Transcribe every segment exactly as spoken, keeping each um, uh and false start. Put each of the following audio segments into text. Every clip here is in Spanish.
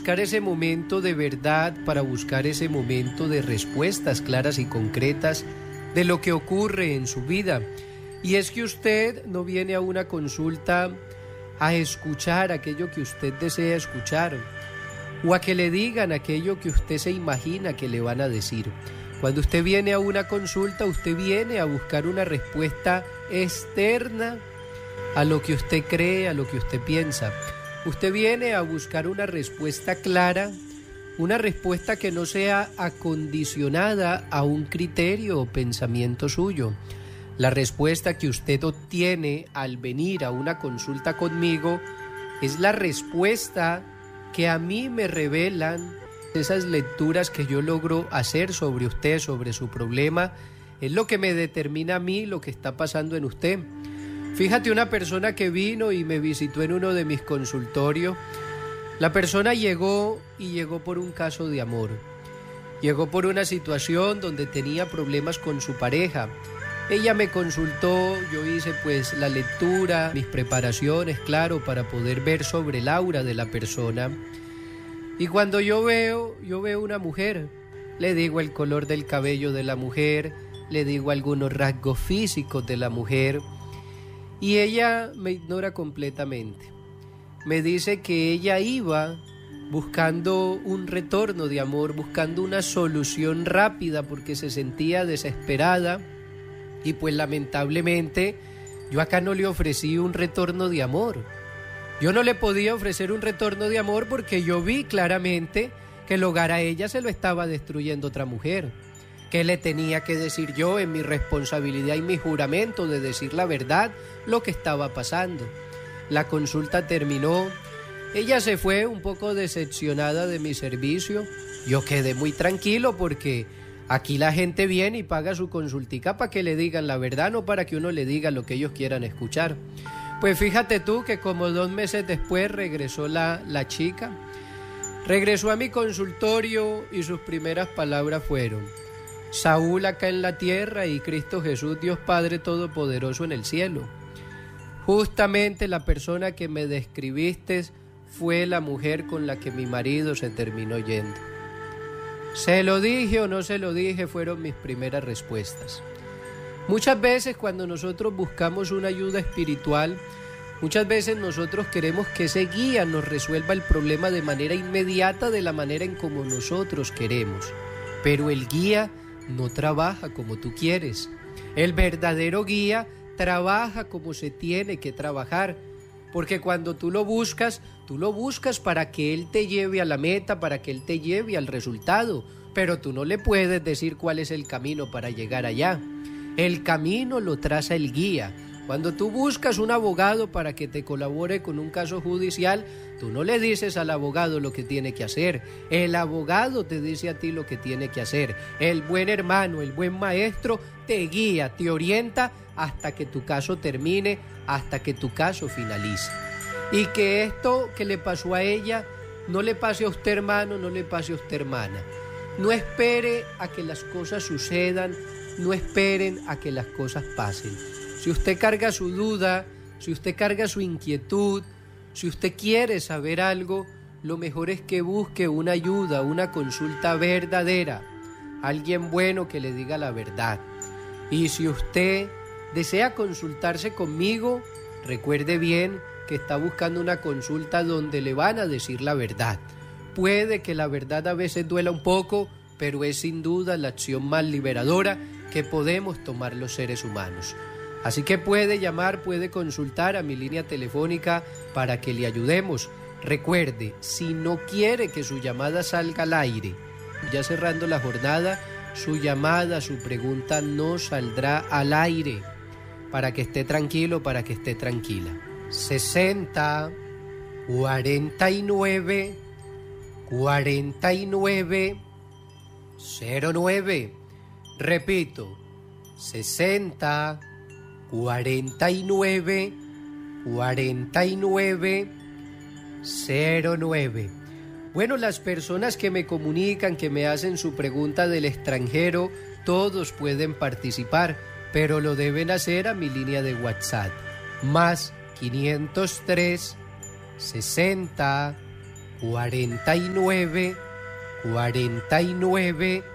buscar ese momento de verdad, para buscar ese momento de respuestas claras y concretas de lo que ocurre en su vida. Y es que usted no viene a una consulta a escuchar aquello que usted desea escuchar, o a que le digan aquello que usted se imagina que le van a decir. Cuando usted viene a una consulta, usted viene a buscar una respuesta externa a lo que usted cree, a lo que usted piensa. Usted viene a buscar una respuesta clara, una respuesta que no sea acondicionada a un criterio o pensamiento suyo. La respuesta que usted obtiene al venir a una consulta conmigo es la respuesta que a mí me revelan esas lecturas que yo logro hacer sobre usted, sobre su problema. Es lo que me determina a mí lo que está pasando en usted. Fíjate, una persona que vino y me visitó en uno de mis consultorios, la persona llegó y llegó por un caso de amor. Llegó por una situación donde tenía problemas con su pareja. Ella me consultó, yo hice pues la lectura, mis preparaciones, claro, para poder ver sobre el aura de la persona. Y cuando yo veo, yo veo una mujer, le digo el color del cabello de la mujer, le digo algunos rasgos físicos de la mujer, y ella me ignora completamente. Me dice que ella iba buscando un retorno de amor, buscando una solución rápida porque se sentía desesperada, y pues lamentablemente yo acá no le ofrecí un retorno de amor. Yo no le podía ofrecer un retorno de amor porque yo vi claramente que el hogar a ella se lo estaba destruyendo otra mujer. ¿Qué le tenía que decir yo en mi responsabilidad y mi juramento de decir la verdad, lo que estaba pasando? La consulta terminó. Ella se fue un poco decepcionada de mi servicio. Yo quedé muy tranquilo porque aquí la gente viene y paga su consultica para que le digan la verdad, no para que uno le diga lo que ellos quieran escuchar. Pues fíjate tú que como dos meses después regresó la, la chica, regresó a mi consultorio y sus primeras palabras fueron: Saúl acá en la tierra y Cristo Jesús, Dios Padre Todopoderoso en el cielo. Justamente la persona que me describiste fue la mujer con la que mi marido se terminó yendo. ¿Se lo dije o no se lo dije? Fueron mis primeras respuestas. Muchas veces cuando nosotros buscamos una ayuda espiritual, muchas veces nosotros queremos que ese guía nos resuelva el problema de manera inmediata, de la manera en como nosotros queremos. Pero el guía no trabaja como tú quieres. El verdadero guía trabaja como se tiene que trabajar, porque cuando tú lo buscas, tú lo buscas para que él te lleve a la meta, para que él te lleve al resultado, pero tú no le puedes decir cuál es el camino para llegar allá. El camino lo traza el guía. Cuando tú buscas un abogado para que te colabore con un caso judicial, tú no le dices al abogado lo que tiene que hacer. El abogado te dice a ti lo que tiene que hacer. El buen hermano, el buen maestro te guía, te orienta hasta que tu caso termine, hasta que tu caso finalice. Y que esto que le pasó a ella no le pase a usted, hermano, no le pase a usted, hermana. No espere a que las cosas sucedan, no esperen a que las cosas pasen. Si usted carga su duda, si usted carga su inquietud, si usted quiere saber algo, lo mejor es que busque una ayuda, una consulta verdadera, alguien bueno que le diga la verdad. Y si usted desea consultarse conmigo, recuerde bien que está buscando una consulta donde le van a decir la verdad. Puede que la verdad a veces duela un poco, pero es sin duda la acción más liberadora que podemos tomar los seres humanos. Así que puede llamar, puede consultar a mi línea telefónica para que le ayudemos. Recuerde, si no quiere que su llamada salga al aire, ya cerrando la jornada, su llamada, su pregunta no saldrá al aire, para que esté tranquilo, para que esté tranquila. sesenta, cuarenta y nueve, cuarenta y nueve, cero nueve. Repito, sesenta, cuarenta y nueve, cuarenta y nueve, cero nueve. Bueno, las personas que me comunican, que me hacen su pregunta del extranjero, todos pueden participar, pero lo deben hacer a mi línea de WhatsApp. Más quinientos tres, sesenta, cuarenta y nueve, cuarenta y nueve,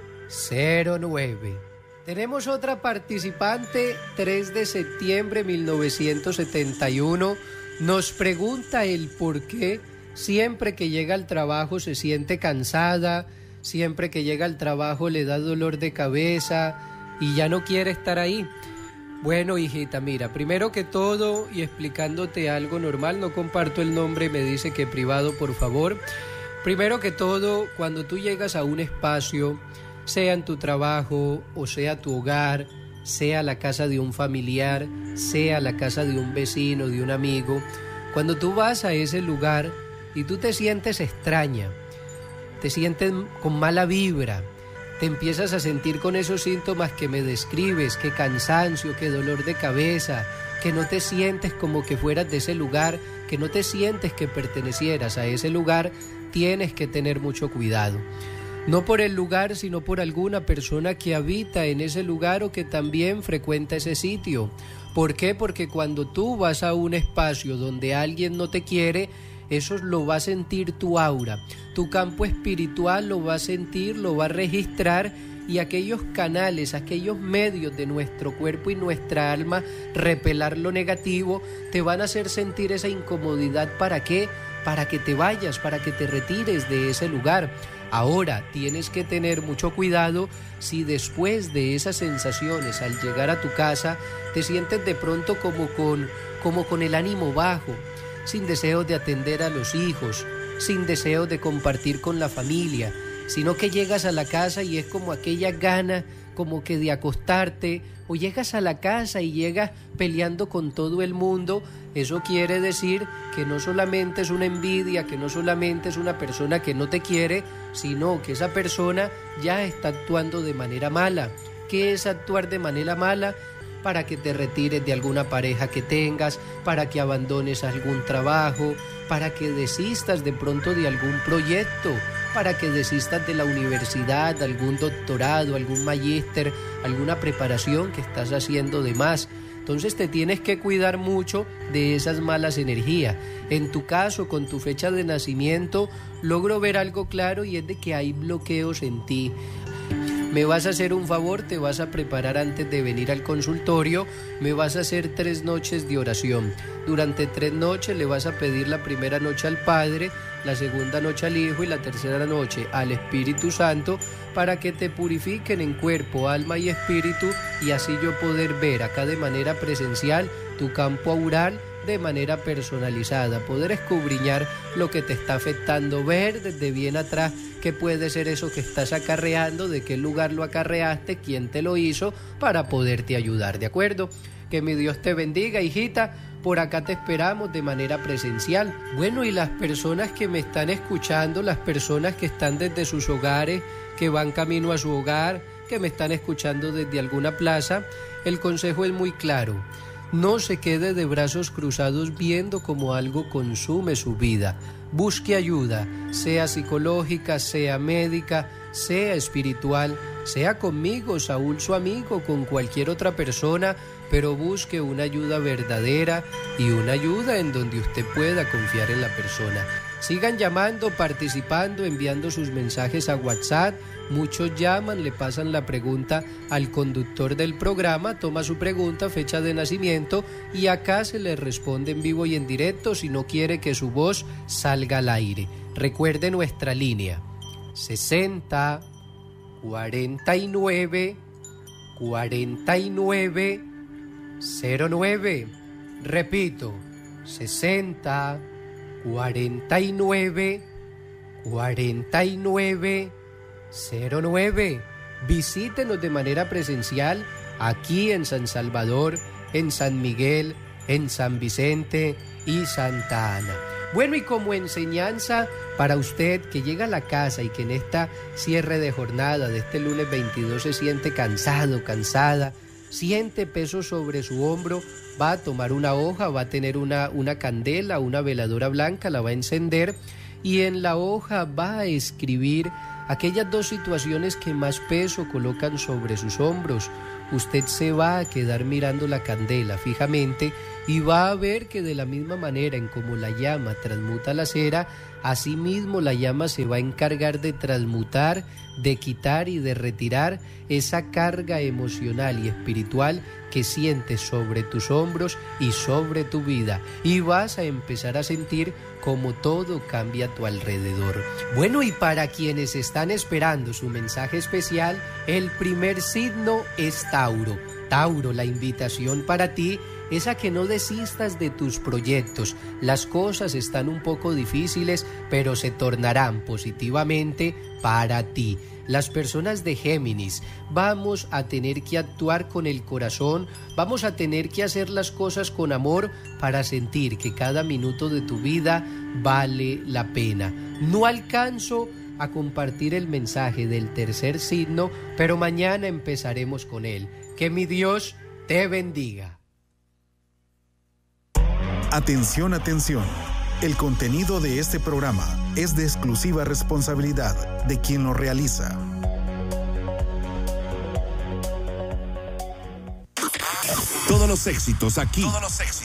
cero nueve. Tenemos otra participante, tres de septiembre de mil novecientos setenta y uno, nos pregunta el por qué siempre que llega al trabajo se siente cansada, siempre que llega al trabajo le da dolor de cabeza y ya no quiere estar ahí. Bueno, hijita, mira, primero que todo y explicándote algo normal, no comparto el nombre, me dice que privado, por favor. Primero que todo, cuando tú llegas a un espacio, sea en tu trabajo o sea tu hogar, sea la casa de un familiar, sea la casa de un vecino, de un amigo, cuando tú vas a ese lugar y tú te sientes extraña, te sientes con mala vibra, te empiezas a sentir con esos síntomas que me describes, que cansancio, que dolor de cabeza, que no te sientes como que fueras de ese lugar, que no te sientes que pertenecieras a ese lugar, tienes que tener mucho cuidado. No por el lugar, sino por alguna persona que habita en ese lugar o que también frecuenta ese sitio. ¿Por qué? Porque cuando tú vas a un espacio donde alguien no te quiere, eso lo va a sentir tu aura, tu campo espiritual lo va a sentir, lo va a registrar, y aquellos canales, aquellos medios de nuestro cuerpo y nuestra alma, repelar lo negativo, te van a hacer sentir esa incomodidad. ¿Para qué? Para que te vayas, para que te retires de ese lugar. Ahora, tienes que tener mucho cuidado si después de esas sensaciones, al llegar a tu casa, te sientes de pronto como con, como con el ánimo bajo, sin deseos de atender a los hijos, sin deseos de compartir con la familia, sino que llegas a la casa y es como aquella gana como que de acostarte, o llegas a la casa y llegas peleando con todo el mundo. Eso quiere decir que no solamente es una envidia, que no solamente es una persona que no te quiere, sino que esa persona ya está actuando de manera mala. ¿Qué es actuar de manera mala? Para que te retires de alguna pareja que tengas, para que abandones algún trabajo, para que desistas de pronto de algún proyecto, para que desistas de la universidad, algún doctorado, algún magíster, alguna preparación que estás haciendo de más. Entonces te tienes que cuidar mucho de esas malas energías. En tu caso, con tu fecha de nacimiento, logro ver algo claro y es de que hay bloqueos en ti. Me vas a hacer un favor, te vas a preparar antes de venir al consultorio, me vas a hacer tres noches de oración. Durante tres noches le vas a pedir la primera noche al Padre, la segunda noche al Hijo y la tercera noche al Espíritu Santo, para que te purifiquen en cuerpo, alma y espíritu, y así yo poder ver acá de manera presencial tu campo aural de manera personalizada, poder escudriñar lo que te está afectando, ver desde bien atrás qué puede ser eso que estás acarreando, de qué lugar lo acarreaste, quién te lo hizo, para poderte ayudar, ¿de acuerdo? Que mi Dios te bendiga, hijita. Por acá te esperamos de manera presencial. Bueno, y las personas que me están escuchando, las personas que están desde sus hogares, que van camino a su hogar, que me están escuchando desde alguna plaza, el consejo es muy claro. No se quede de brazos cruzados viendo cómo algo consume su vida. Busque ayuda, sea psicológica, sea médica, sea espiritual, sea conmigo, Saúl, su amigo, con cualquier otra persona, pero busque una ayuda verdadera y una ayuda en donde usted pueda confiar en la persona. Sigan llamando, participando, enviando sus mensajes a WhatsApp. Muchos llaman, le pasan la pregunta al conductor del programa, toma su pregunta, fecha de nacimiento, y acá se le responde en vivo y en directo si no quiere que su voz salga al aire. Recuerde nuestra línea: sesenta, cuarenta y nueve, cuarenta y nueve, cero nueve. Repito, sesenta, cuarenta y nueve, cuarenta y nueve, cero nueve. Visítenos de manera presencial aquí en San Salvador, en San Miguel, en San Vicente y Santa Ana. Bueno, y como enseñanza para usted que llega a la casa y que en esta cierre de jornada de este lunes veintidós se siente cansado, cansada, siente peso sobre su hombro, va a tomar una hoja, va a tener una, una candela, una veladora blanca, la va a encender y en la hoja va a escribir aquellas dos situaciones que más peso colocan sobre sus hombros. Usted se va a quedar mirando la candela fijamente y va a ver que de la misma manera en como la llama transmuta la cera, asimismo la llama se va a encargar de transmutar, de quitar y de retirar esa carga emocional y espiritual que sientes sobre tus hombros y sobre tu vida, y vas a empezar a sentir como todo cambia a tu alrededor. Bueno, y para quienes están esperando su mensaje especial, el primer signo es Tauro. Tauro, la invitación para ti es a que no desistas de tus proyectos. Las cosas están un poco difíciles, pero se tornarán positivamente para ti. Las personas de Géminis, vamos a tener que actuar con el corazón, vamos a tener que hacer las cosas con amor para sentir que cada minuto de tu vida vale la pena. No alcanzo a compartir el mensaje del tercer signo, pero mañana empezaremos con él. Que mi Dios te bendiga. Atención, atención. El contenido de este programa es de exclusiva responsabilidad de quien lo realiza. Todos los éxitos aquí. Todos los éxitos.